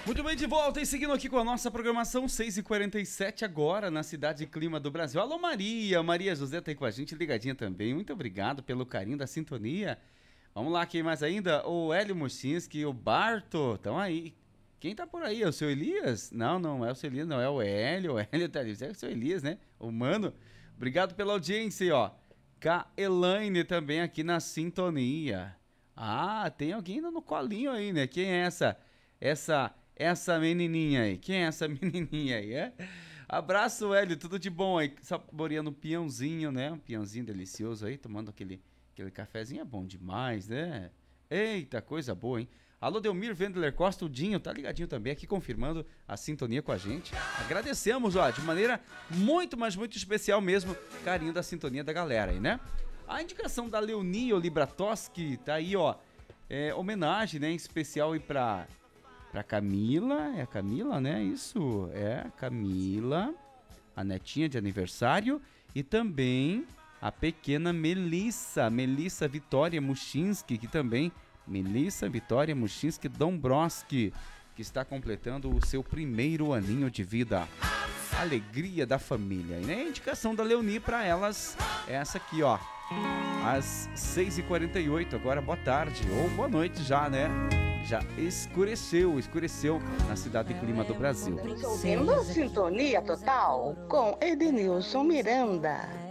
Muito bem, de volta e seguindo aqui com a nossa programação 6h47 agora na Cidade Clima do Brasil. Alô Maria José tá aí com a gente, ligadinha também. Muito obrigado pelo carinho da sintonia. Vamos lá, quem mais ainda? O Hélio Muxinski, o Barto, estão aí. Quem tá por aí? É o seu Elias? Não é o seu Elias, não, é o Hélio. O Hélio tá ali, é o seu Elias, né? O mano. Obrigado pela audiência, ó. Elaine também aqui na sintonia. Ah, tem alguém ainda no colinho aí, né? Quem é essa menininha aí? Quem é essa menininha aí, é? Abraço, Hélio, tudo de bom aí. Saboreando um peãozinho, né? Um peãozinho delicioso aí, tomando aquele cafezinho é bom demais, né? Eita, coisa boa, hein? Alô, Delmir Vendler Costa, o Dinho, tá ligadinho também aqui, confirmando a sintonia com a gente. Agradecemos, ó, de maneira muito, mas muito especial mesmo, carinho da sintonia da galera aí, né? A indicação da Leonie Olibratoski tá aí, ó, homenagem, né, em especial aí pra Camila, é a Camila, né? Isso, é a Camila, a netinha de aniversário, e também a pequena Melissa Vitória Muxinski, que também, Melissa Vitória Muxinski Dombrowski, que está completando o seu primeiro aninho de vida. Alegria da família. E a indicação da Leonie para elas é essa aqui, ó. Às 6h48, agora boa tarde, ou boa noite já, né? Já escureceu na Cidade Clima do Brasil. Ouvindo Sintonia Total com Edenilson Miranda.